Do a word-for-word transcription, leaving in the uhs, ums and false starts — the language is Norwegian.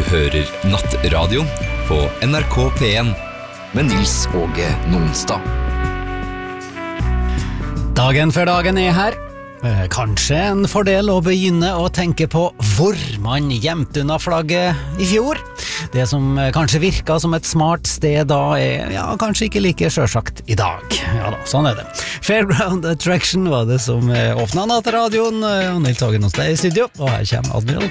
hører Nattradio på N R K P en med Nils Åge Nonstad. Dagen før dagen er her. Kanskje en fordel å begynne å tenke på hvor man gjemte unna flagget i fjor. Det som kanskje virket som et smart sted da er ja, kanskje ikke like selvsagt i dag. Ja da, sånn er det. Fairground Attraction var det som åpnet Nattradioen. Nils Åge Nonstad i studio, og her kommer Admiral